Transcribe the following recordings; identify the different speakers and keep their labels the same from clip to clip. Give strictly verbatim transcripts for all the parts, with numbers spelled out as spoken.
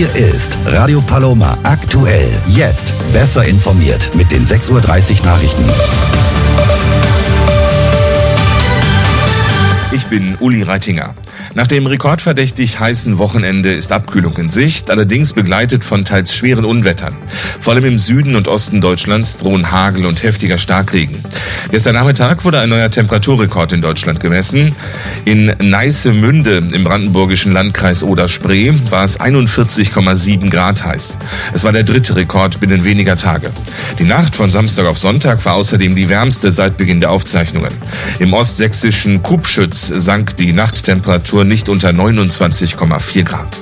Speaker 1: Hier ist Radio Paloma aktuell. Jetzt besser informiert mit den sechs Uhr dreißig Nachrichten.
Speaker 2: Ich bin Uli Reitinger. Nach dem rekordverdächtig heißen Wochenende ist Abkühlung in Sicht, allerdings begleitet von teils schweren Unwettern. Vor allem im Süden und Osten Deutschlands drohen Hagel und heftiger Starkregen. Gestern Nachmittag wurde ein neuer Temperaturrekord in Deutschland gemessen. In Neissemünde im brandenburgischen Landkreis Oder-Spree war es einundvierzig Komma sieben Grad heiß. Es war der dritte Rekord binnen weniger Tage. Die Nacht von Samstag auf Sonntag war außerdem die wärmste seit Beginn der Aufzeichnungen. Im ostsächsischen Kubschütz sank die Nachttemperatur nicht unter neunundzwanzig Komma vier Grad.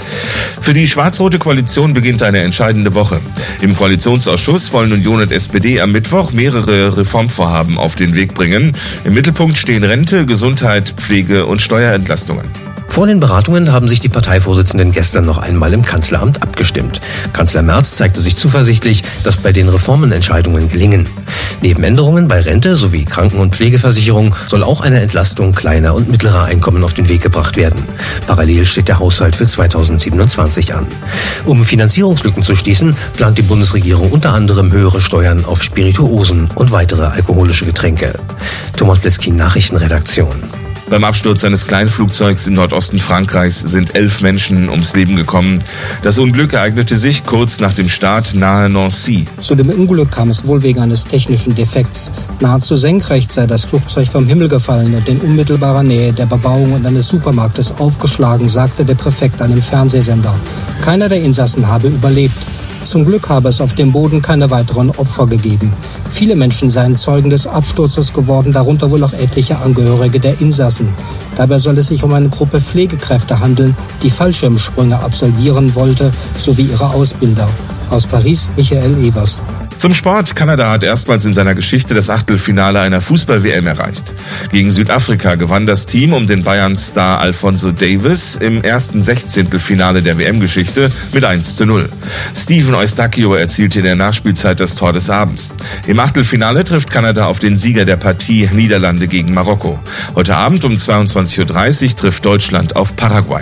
Speaker 2: Für die schwarz-rote Koalition beginnt eine entscheidende Woche. Im Koalitionsausschuss wollen Union und S P D am Mittwoch mehrere Reformvorhaben auf den Weg bringen. Im Mittelpunkt stehen Rente, Gesundheit, Pflege und Steuerentlastungen.
Speaker 3: Vor den Beratungen haben sich die Parteivorsitzenden gestern noch einmal im Kanzleramt abgestimmt. Kanzler Merz zeigte sich zuversichtlich, dass bei den Reformen Entscheidungen gelingen. Neben Änderungen bei Rente sowie Kranken- und Pflegeversicherung soll auch eine Entlastung kleiner und mittlerer Einkommen auf den Weg gebracht werden. Parallel steht der Haushalt für zweitausendsiebenundzwanzig an. Um Finanzierungslücken zu schließen, plant die Bundesregierung unter anderem höhere Steuern auf Spirituosen und weitere alkoholische Getränke. Thomas Bleskin, Nachrichtenredaktion.
Speaker 2: Beim Absturz eines Kleinflugzeugs im Nordosten Frankreichs sind elf Menschen ums Leben gekommen. Das Unglück ereignete sich kurz nach dem Start nahe Nancy.
Speaker 4: Zu dem Unglück kam es wohl wegen eines technischen Defekts. Nahezu senkrecht sei das Flugzeug vom Himmel gefallen und in unmittelbarer Nähe der Bebauung und eines Supermarktes aufgeschlagen, sagte der Präfekt einem Fernsehsender. Keiner der Insassen habe überlebt. Zum Glück habe es auf dem Boden keine weiteren Opfer gegeben. Viele Menschen seien Zeugen des Absturzes geworden, darunter wohl auch etliche Angehörige der Insassen. Dabei soll es sich um eine Gruppe Pflegekräfte handeln, die Fallschirmsprünge absolvieren wollte, sowie ihre Ausbilder. Aus Paris, Michael Evers.
Speaker 2: Zum Sport. Kanada hat erstmals in seiner Geschichte das Achtelfinale einer Fußball-W M erreicht. Gegen Südafrika gewann das Team um den Bayern-Star Alphonso Davies im ersten Sechzehntelfinale der W M-Geschichte mit eins zu null. Steven Eustáquio erzielte in der Nachspielzeit das Tor des Abends. Im Achtelfinale trifft Kanada auf den Sieger der Partie Niederlande gegen Marokko. Heute Abend um zweiundzwanzig Uhr dreißig trifft Deutschland auf Paraguay.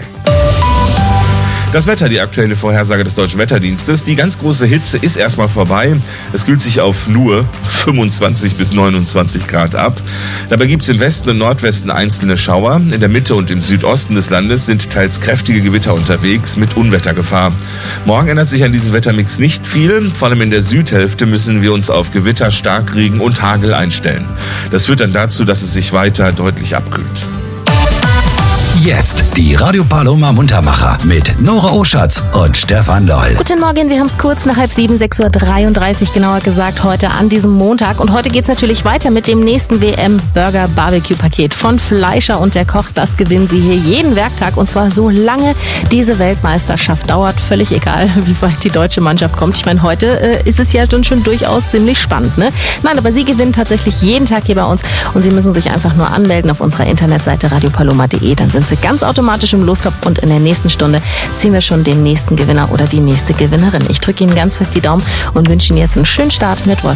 Speaker 2: Das Wetter, die aktuelle Vorhersage des Deutschen Wetterdienstes. Die ganz große Hitze ist erstmal vorbei. Es kühlt sich auf nur fünfundzwanzig bis neunundzwanzig Grad ab. Dabei gibt es im Westen und Nordwesten einzelne Schauer. In der Mitte und im Südosten des Landes sind teils kräftige Gewitter unterwegs mit Unwettergefahr. Morgen ändert sich an diesem Wettermix nicht viel. Vor allem in der Südhälfte müssen wir uns auf Gewitter, Starkregen und Hagel einstellen. Das führt dann dazu, dass es sich weiter deutlich abkühlt.
Speaker 1: Jetzt die Radio Paloma Muntermacher mit Nora Oschatz und Stefan Loll.
Speaker 5: Guten Morgen, wir haben es kurz nach halb sieben, sechs Uhr dreiunddreißig genauer gesagt, heute an diesem Montag. Und heute geht es natürlich weiter mit dem nächsten W M-Burger-Barbecue-Paket von Fleischer und der Koch. Das gewinnen Sie hier jeden Werktag und zwar so lange diese Weltmeisterschaft dauert. Völlig egal, wie weit die deutsche Mannschaft kommt. Ich meine, heute äh, ist es ja dann schon durchaus ziemlich spannend, ne? Nein, aber Sie gewinnen tatsächlich jeden Tag hier bei uns und Sie müssen sich einfach nur anmelden auf unserer Internetseite radio paloma punkt de. Dann sind Sie ganz automatisch im Lostopf und in der nächsten Stunde ziehen wir schon den nächsten Gewinner oder die nächste Gewinnerin. Ich drücke Ihnen ganz fest die Daumen und wünsche Ihnen jetzt einen schönen Start mit Wolf.